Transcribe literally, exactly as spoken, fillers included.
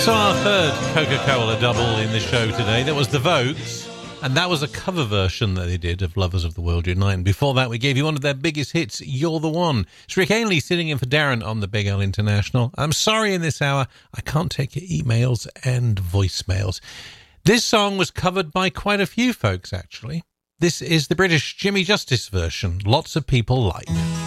So our third Coca-Cola double in the show today, that was the Vogues, and that was a cover version that they did of Lovers of the World Unite. And before that, we gave you one of their biggest hits, You're the One. It's Rick Ainley sitting in for Darren on the Big L International. I'm sorry in this hour, I can't take your emails and voicemails. This song was covered by quite a few folks, actually. This is the British Jimmy Justice version, Lots of People Like.